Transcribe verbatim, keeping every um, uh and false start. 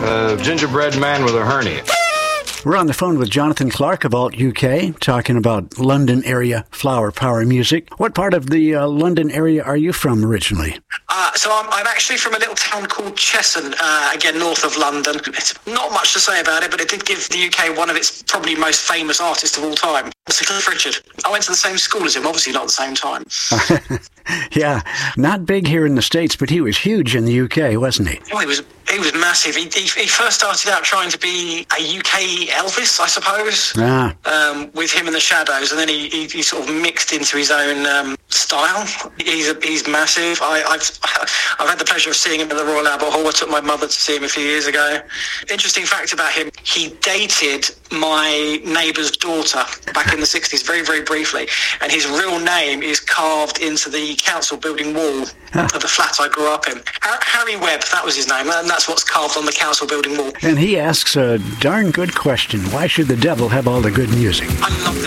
Uh, gingerbread man with a hernia. We're on the phone with Jonathan Clark of Alt U K, talking about London area flower power music. What part of the uh, London area are you from originally? Uh, so I'm, I'm actually from a little town called Chesson, uh, again, north of London. It's not much to say about it, but it did give the U K one of its probably most famous artists of all time, Sir Cliff Richard. I went to the same school as him, obviously not at the same time. Yeah, not big here in the States, but he was huge in the U K, wasn't he? Oh, he was he was massive. He, he, he first started out trying to be a U K Elvis, I suppose, ah. um, with him and the Shadows, and then he, he, he sort of mixed into his own um, style. He's a, he's massive. I, I've I've had the pleasure of seeing him at the Royal Albert Hall. I took my mother to see him a few years ago. Interesting fact about him, he dated my neighbour's daughter back in the sixties, very, very briefly, and his real name is carved into the council building wall huh. of the flat I grew up in. Harry Webb, that was his name, and that's what's carved on the council building wall. And he asks a darn good question. Why should the devil have all the good music? I love